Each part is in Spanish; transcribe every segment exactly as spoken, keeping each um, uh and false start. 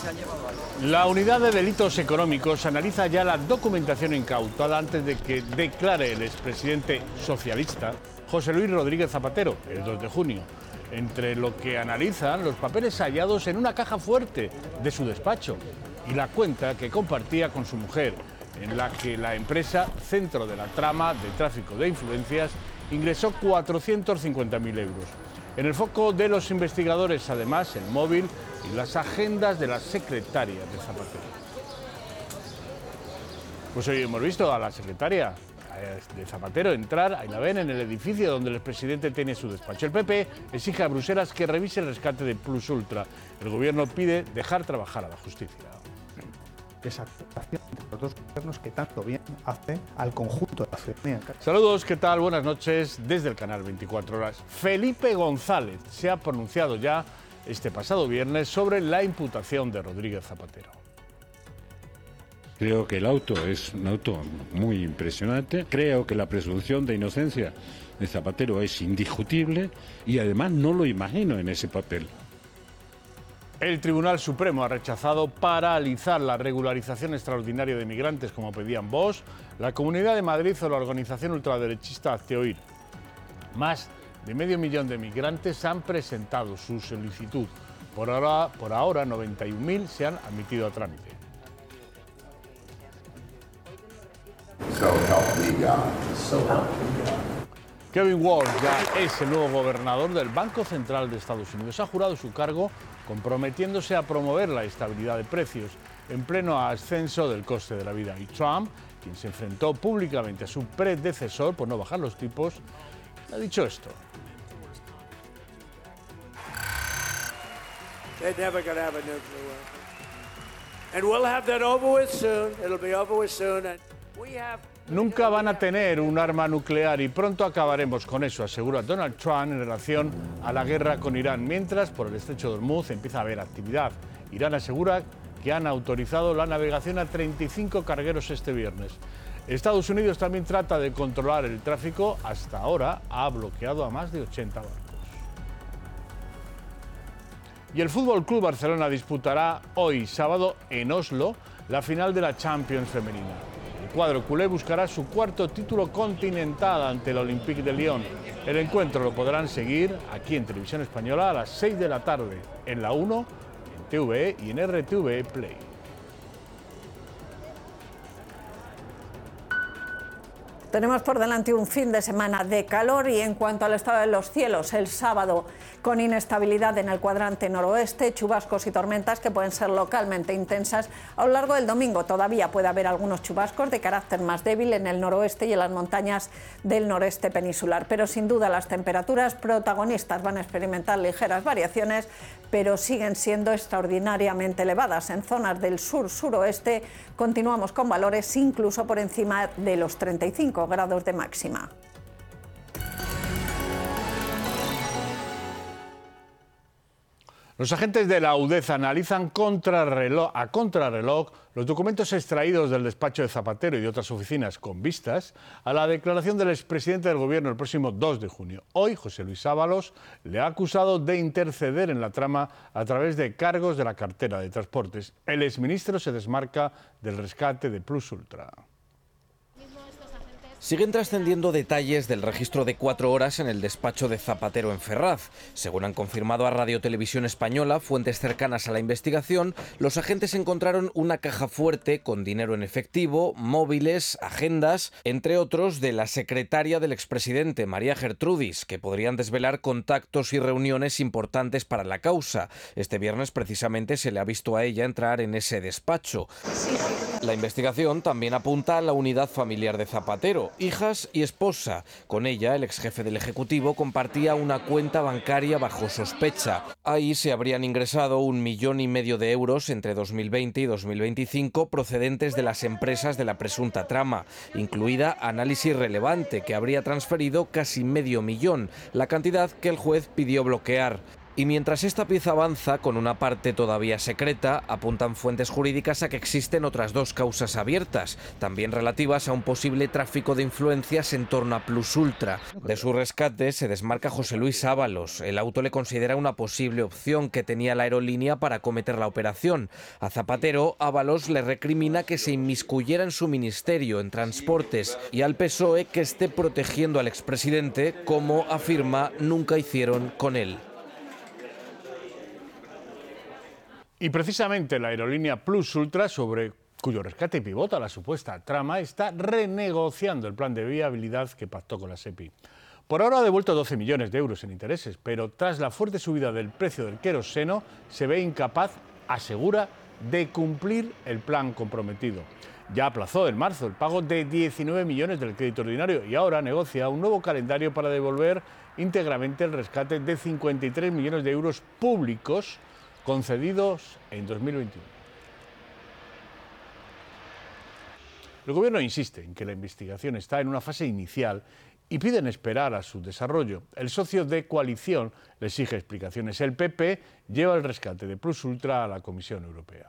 La unidad de delitos económicos analiza ya la documentación incautada antes de que declare el expresidente socialista José Luis Rodríguez Zapatero el dos de junio. Entre lo que analizan los papeles hallados en una caja fuerte de su despacho y la cuenta que compartía con su mujer, en la que la empresa, centro de la trama de tráfico de influencias, ingresó cuatrocientos cincuenta mil euros. En el foco de los investigadores, además, el móvil y las agendas de la secretaria de Zapatero. Pues hoy hemos visto a la secretaria de Zapatero entrar, ahí la ven, en el edificio donde el expresidente tiene su despacho. El P P exige a Bruselas que revise el rescate de Plus Ultra. El gobierno pide dejar trabajar a la justicia. Esa actuación entre los dos gobiernos que tanto bien hace al conjunto de la ciudadanía. Saludos, ¿qué tal? Buenas noches desde el canal veinticuatro horas. Felipe González se ha pronunciado ya este pasado viernes sobre la imputación de Rodríguez Zapatero. Creo que el auto es un auto muy impresionante. Creo que la presunción de inocencia de Zapatero es indiscutible y además no lo imagino en ese papel. El Tribunal Supremo ha rechazado paralizar la regularización extraordinaria de migrantes como pedían Vox, la Comunidad de Madrid o la organización ultraderechista Hazte Oír. Más de medio millón de migrantes han presentado su solicitud. Por ahora, por ahora noventa y un mil se han admitido a trámite. So help me God. So help me God. Kevin Walsh ya es el nuevo gobernador del Banco Central de Estados Unidos. Ha jurado su cargo comprometiéndose a promover la estabilidad de precios en pleno ascenso del coste de la vida. Y Trump, quien se enfrentó públicamente a su predecesor por no bajar los tipos, ha dicho esto. They're never going to have a nuclear weapon. And we'll have that over with soon. It'll be over with soon. And we have... Nunca van a tener un arma nuclear y pronto acabaremos con eso, asegura Donald Trump en relación a la guerra con Irán. Mientras, por el estrecho de Hormuz empieza a haber actividad. Irán asegura que han autorizado la navegación a treinta y cinco cargueros este viernes. Estados Unidos también trata de controlar el tráfico. Hasta ahora ha bloqueado a más de ochenta barcos. Y el Fútbol Club Barcelona disputará hoy, sábado, en Oslo, la final de la Champions femenina. El cuadro culé buscará su cuarto título continental ante el Olympique de Lyon. El encuentro lo podrán seguir aquí en Televisión Española a las seis de la tarde, en la uno, en T V E y en R T V E Play. Tenemos por delante un fin de semana de calor y en cuanto al estado de los cielos, el sábado con inestabilidad en el cuadrante noroeste, chubascos y tormentas que pueden ser localmente intensas. A lo largo del domingo todavía puede haber algunos chubascos de carácter más débil en el noroeste y en las montañas del noreste peninsular. Pero sin duda las temperaturas protagonistas van a experimentar ligeras variaciones, pero siguen siendo extraordinariamente elevadas. En zonas del sur-suroeste continuamos con valores incluso por encima de los treinta y cinco grados de máxima. Los agentes de la UDEZ analizan contrarreloj, a contrarreloj los documentos extraídos del despacho de Zapatero y de otras oficinas con vistas a la declaración del expresidente del Gobierno el próximo dos de junio. Hoy, José Luis Ábalos le ha acusado de interceder en la trama a través de cargos de la cartera de Transportes. El exministro se desmarca del rescate de Plus Ultra. Siguen trascendiendo detalles del registro de cuatro horas en el despacho de Zapatero en Ferraz. Según han confirmado a Radio Televisión Española, fuentes cercanas a la investigación, los agentes encontraron una caja fuerte con dinero en efectivo, móviles, agendas, entre otros de la secretaria del expresidente, María Gertrudis, que podrían desvelar contactos y reuniones importantes para la causa. Este viernes, precisamente, se le ha visto a ella entrar en ese despacho. La investigación también apunta a la unidad familiar de Zapatero, hijas y esposa. Con ella, el exjefe del Ejecutivo compartía una cuenta bancaria bajo sospecha. Ahí se habrían ingresado un millón y medio de euros entre dos mil veinte y dos mil veinticinco procedentes de las empresas de la presunta trama, incluida Análisis Relevante, que habría transferido casi medio millón, la cantidad que el juez pidió bloquear. Y mientras esta pieza avanza, con una parte todavía secreta, apuntan fuentes jurídicas a que existen otras dos causas abiertas, también relativas a un posible tráfico de influencias en torno a Plus Ultra. De su rescate se desmarca José Luis Ábalos. El auto le considera una posible opción que tenía la aerolínea para acometer la operación. A Zapatero, Ábalos le recrimina que se inmiscuyera en su ministerio, en transportes, y al P S O E que esté protegiendo al expresidente, como afirma nunca hicieron con él. Y precisamente la aerolínea Plus Ultra, sobre cuyo rescate pivota la supuesta trama, está renegociando el plan de viabilidad que pactó con la SEPI. Por ahora ha devuelto doce millones de euros en intereses, pero tras la fuerte subida del precio del queroseno se ve incapaz, asegura, de cumplir el plan comprometido. Ya aplazó en marzo el pago de diecinueve millones del crédito ordinario y ahora negocia un nuevo calendario para devolver íntegramente el rescate de cincuenta y tres millones de euros públicos concedidos en dos mil veintiuno. El Gobierno insiste en que la investigación está en una fase inicial y piden esperar a su desarrollo. El socio de coalición le exige explicaciones. El P P lleva el rescate de Plus Ultra a la Comisión Europea.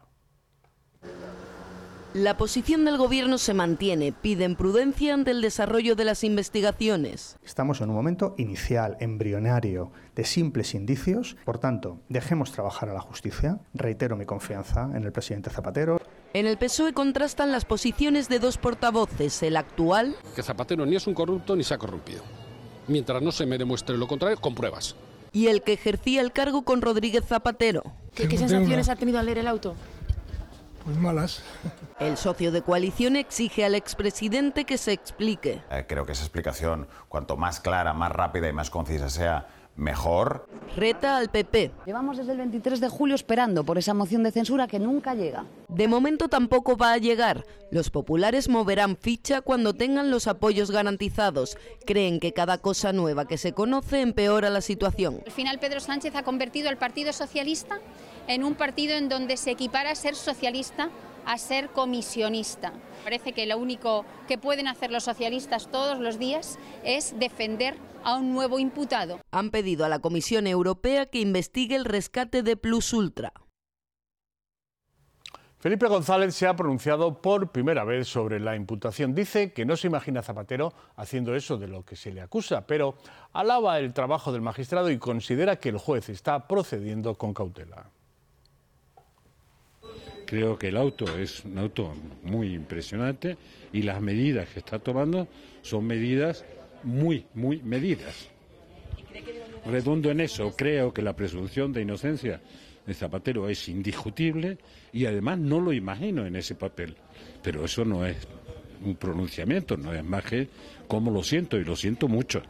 La posición del Gobierno se mantiene. Piden prudencia ante el desarrollo de las investigaciones. Estamos en un momento inicial, embrionario, de simples indicios. Por tanto, dejemos trabajar a la justicia. Reitero mi confianza en el presidente Zapatero. En el P S O E contrastan las posiciones de dos portavoces. El actual... Que Zapatero ni es un corrupto ni se ha corrompido. Mientras no se me demuestre lo contrario, con pruebas. Y el que ejercía el cargo con Rodríguez Zapatero. ¿Qué, qué sensaciones ha tenido al leer el auto? Pues malas. El socio de coalición exige al expresidente que se explique. Eh, creo que esa explicación, cuanto más clara, más rápida y más concisa sea, mejor. Reta al P P. Llevamos desde el veintitrés de julio esperando por esa moción de censura que nunca llega. De momento tampoco va a llegar. Los populares moverán ficha cuando tengan los apoyos garantizados. Creen que cada cosa nueva que se conoce empeora la situación. Al final Pedro Sánchez ha convertido al Partido Socialista en un partido en donde se equipara a ser socialista a ser comisionista. Parece que lo único que pueden hacer los socialistas todos los días es defender a un nuevo imputado. Han pedido a la Comisión Europea que investigue el rescate de Plus Ultra. Felipe González se ha pronunciado por primera vez sobre la imputación. Dice que no se imagina a Zapatero haciendo eso de lo que se le acusa, pero alaba el trabajo del magistrado y considera que el juez está procediendo con cautela. Creo que el auto es un auto muy impresionante y las medidas que está tomando son medidas muy, muy medidas. Redundo en eso, creo que la presunción de inocencia de Zapatero es indiscutible y además no lo imagino en ese papel. Pero eso no es un pronunciamiento, no es más que cómo lo siento y lo siento mucho.